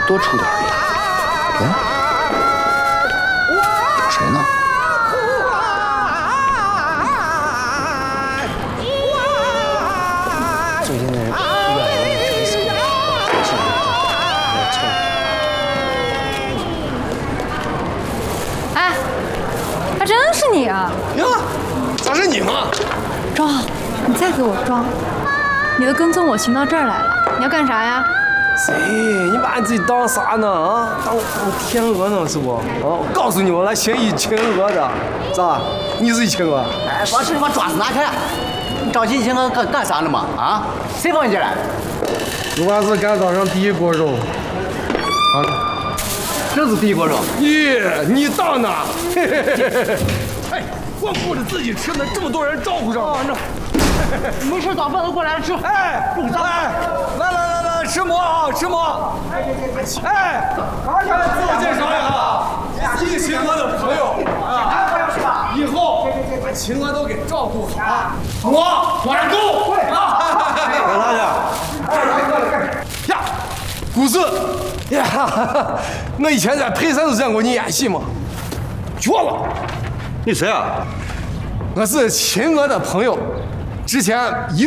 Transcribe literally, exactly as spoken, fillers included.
多出点力。哎，谁呢？最近那医院里没死人，还是我凑。 哎，还真是你啊！ 呀，咋是你嘛？ 装，你再给我装！你都跟踪我寻到这儿来了，你要干啥呀？ 谁？你把你自己当啥呢？啊，当当天鹅呢是不？啊，我告诉你，我来寻一青鹅的，咋？你是一青鹅？ 哎，把手把爪子拿开！你着急一青鹅干干啥呢嘛？啊？谁放你进来？ 我是赶早上第一锅肉。啊， 这是第一锅肉。 咦，你当呢？嘿嘿嘿嘿嘿。哎，光顾着自己吃呢，这么多人招呼上。哦，那。 没事，早饭都过来了，吃。 哎，来来来来来，吃馍啊，吃馍。哎，自我介绍一下，一秦鹅的朋友啊，以后把秦鹅都给照顾好。我往上勾。我拉去。呀，古四呀，我以前在沛山都见过你演戏嘛，绝了。 你谁啊？ 我是秦鹅的朋友。之前一